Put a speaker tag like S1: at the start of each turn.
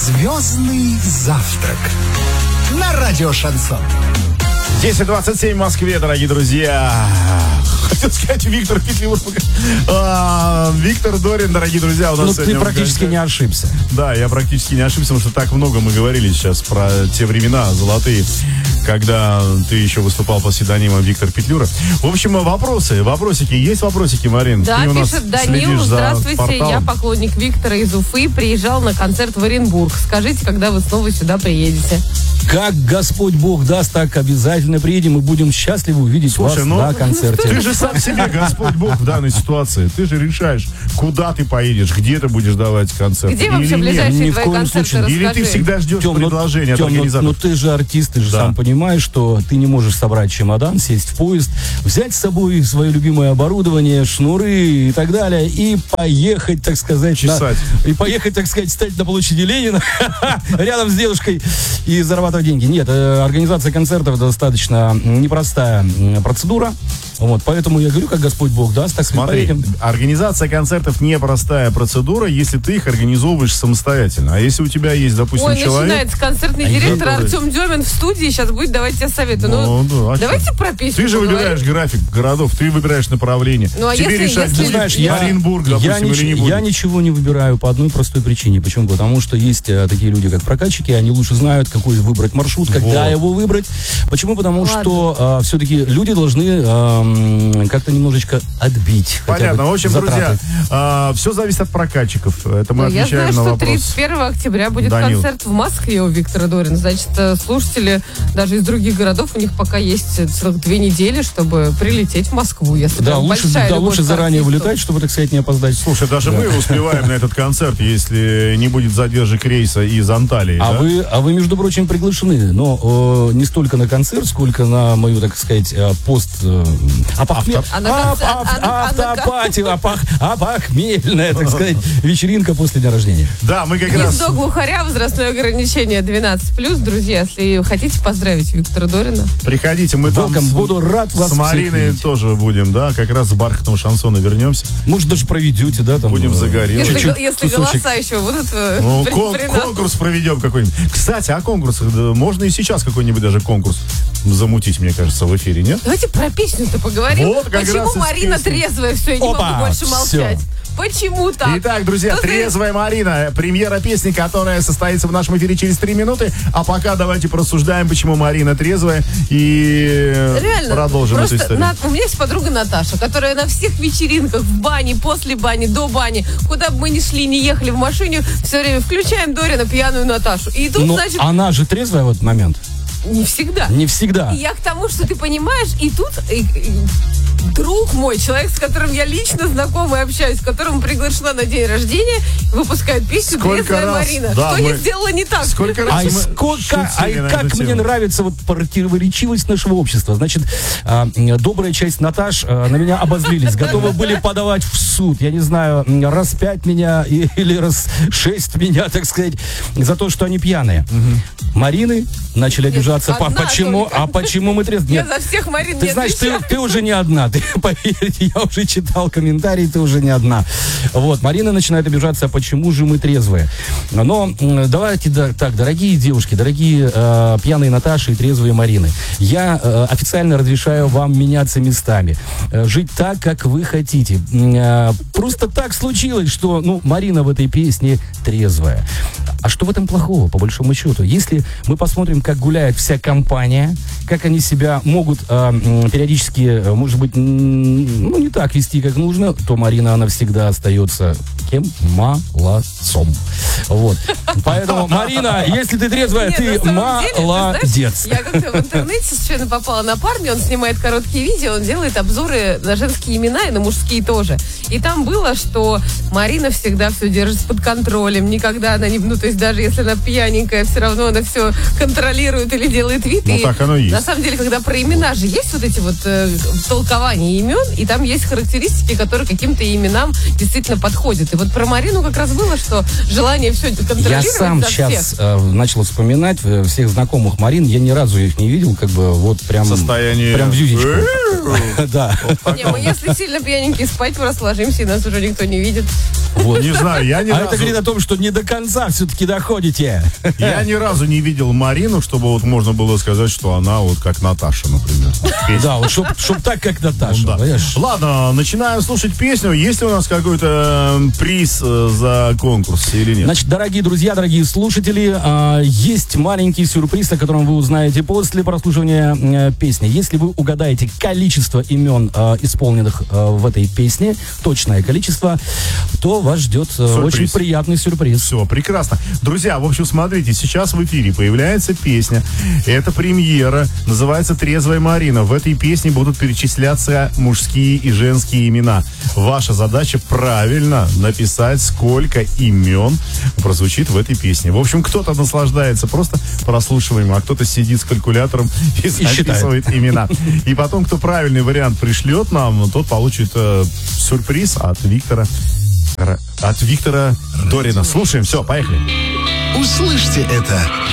S1: Звездный завтрак на радио Шансон.
S2: 10:27 в Москве, дорогие друзья. Хотел сказать, Виктор Петлюр. Виктор Дорин, дорогие друзья, у нас сегодня...
S3: ты практически не ошибся.
S2: Да, я практически не ошибся, потому что так много мы говорили сейчас про те времена золотые, когда ты еще выступал под псевдонимом Виктор Петлюра. В общем, вопросики. Есть вопросики, Марин?
S4: Да,
S2: ты у нас
S4: пишет Данил. Здравствуйте, я поклонник Виктора из Уфы. Приезжал на концерт в Оренбург. Скажите, когда вы снова сюда приедете?
S3: Как Господь Бог даст, так обязательно приедем и будем счастливы увидеть вас на концерте.
S2: Ты же сам себе Господь Бог в данной ситуации. Ты же решаешь, куда ты поедешь, где ты будешь давать концерт.
S4: Где вообще ближайшие твои концерты? Расскажи.
S2: Или ты всегда ждешь предложения от организатора?
S3: Ну ты же артист, ты же сам понимаешь, что ты не можешь собрать чемодан, сесть в поезд, взять с собой свое любимое оборудование, шнуры и так далее, и поехать, так сказать, стать на площади Ленина рядом с девушкой и зарабатывать деньги. Нет, организация концертов достаточно непростая процедура. Вот, поэтому я говорю, как Господь Бог даст, так
S2: смотри,
S3: поедем.
S2: Организация концертов непростая процедура, если ты их организовываешь самостоятельно. А если у тебя есть, допустим, человек...
S4: начинается концертный директор Артем Демин в студии, сейчас будет давать тебе советы. Давайте про песню.
S2: Ты же выбираешь график городов, ты выбираешь направление. Тебе решать, будет Оренбург, допустим, или не будет.
S3: Я ничего не выбираю по одной простой причине. Почему? Потому что есть такие люди, как прокатчики, они лучше знают, какой выбрать маршрут, когда его выбрать. Почему? Потому что все-таки люди должны как-то немножечко отбить.
S2: Понятно. В общем, друзья, все зависит от прокатчиков. Это мы отвечаем на вопрос.
S4: Я знаю, что 31 октября будет концерт в Москве у Виктора Дорина. Значит, слушатели даже из других городов, у них пока есть целых 2 недели, чтобы прилететь в Москву. Если
S3: лучше заранее вылетать, чтобы, так сказать, не опоздать.
S2: Слушай, даже мы успеваем на этот концерт, если не будет задержек рейса из Анталии.
S3: А вы, между прочим, приглашены. Но не столько на концерт, сколько на мою, так сказать, похмельная, так сказать, вечеринка после дня рождения.
S2: Да, мы как раз...
S4: Гнездо глухаря, возрастное ограничение 12+. Друзья, если хотите поздравить Виктора Дорина,
S2: приходите, мы там
S3: буду рад вас
S2: с Мариной тоже будем, да, как раз с бархатного шансона вернемся.
S3: Может, даже проведете, да, там.
S2: Будем загорелы.
S4: Если голоса еще будут...
S2: Конкурс проведем какой-нибудь. Кстати, о конкурсах. Можно и сейчас какой-нибудь даже конкурс замутить, мне кажется, в эфире, нет?
S4: Давайте про песню-то поговорим. Почему Марина трезвая? Все, я не могу больше молчать. Почему так?
S2: Итак, друзья, «Трезвая Марина». Премьера песни, которая состоится в нашем эфире через 3 минуты. А пока давайте порассуждаем, почему Марина трезвая. И продолжим эту историю.
S4: У меня есть подруга Наташа, которая на всех вечеринках, в бане, после бани, до бани, куда бы мы ни шли, не ехали в машине, все время включаем Дорина, пьяную Наташу. И тут, значит...
S3: Она же трезвая в этот момент?
S4: Не всегда.
S3: Не всегда.
S4: И я к тому, что ты понимаешь, и тут... друг мой, человек, с которым я лично знакома и общаюсь, которому приглашена на день рождения, выпускает песню «Трезвая Марина».
S2: Да,
S4: что я сделала не так?
S2: Сколько раз
S3: как мне нравится вот противоречивость нашего общества. Значит, добрая часть Наташ на меня обозлились, готовы были подавать в суд, я не знаю, раз 5 меня или раз 6 меня, так сказать, за то, что они пьяные. Марины начали обижаться. Почему мы трезвые?
S4: Я за всех Марин
S3: ты знаешь, ты уже не одна. Поверьте, я уже читал комментарии, ты уже не одна. Вот, Марина начинает обижаться, почему же мы трезвые. Но давайте так, дорогие девушки, дорогие пьяные Наташи и трезвые Марины, я официально разрешаю вам меняться местами, жить так, как вы хотите. Просто так случилось, что, Марина в этой песне трезвая. А что в этом плохого, по большому счету? Если мы посмотрим, как гуляет вся компания, как они себя могут периодически, может быть, не так вести, как нужно, то Марина, она всегда остается кем? Молодцом. Вот. Поэтому, Марина, если ты трезвая, ты молодец.
S4: Я как-то в интернете случайно попала на парня, он снимает короткие видео, он делает обзоры на женские имена и на мужские тоже. И там было, что Марина всегда все держит под контролем, никогда она не... то есть даже если она пьяненькая, все равно она все контролирует или делает вид.
S2: И так оно и есть.
S4: На самом деле, когда про имена же есть вот эти вот толкования имен, и там есть характеристики, которые каким-то именам действительно подходят. И вот про Марину как раз было, что желание все это контролировать.
S3: Я сам сейчас начал вспоминать всех знакомых Марин, я ни разу их не видел, как бы вот прям...
S2: Состояние...
S3: Прям в зюзечку. Да.
S4: Не, мы если сильно пьяненькие спать просто ложимся, и нас уже никто не видит.
S3: Вот.
S2: Не знаю, я ни
S3: А
S2: разу...
S3: это говорит о том, что не до конца все-таки доходите.
S2: Я ни разу не видел Марину, чтобы вот можно было сказать, что она вот как Наташа, например.
S3: Да, вот чтоб так, как Наташа.
S2: Да.
S3: Понимаешь?
S2: Ладно, начинаем слушать песню. Есть ли у нас какой-то приз за конкурс или нет?
S3: Значит, дорогие друзья, дорогие слушатели, есть маленький сюрприз, о котором вы узнаете после прослушивания песни. Если вы угадаете количество имен, исполненных в этой песне, точное количество, то вас ждет очень приятный сюрприз.
S2: Все, прекрасно. Друзья, в общем, смотрите, сейчас в эфире появляется песня. Это премьера, называется «Трезвая Марина». В этой песне будут перечисляться мужские и женские имена. Ваша задача правильно написать, сколько имен прозвучит в этой песне. В общем, кто-то наслаждается просто прослушиванием, а кто-то сидит с калькулятором и записывает имена. И потом, кто правильный вариант пришлет нам, тот получит сюрприз от Виктора Дорина. Слушаем, все, поехали.
S1: Услышьте это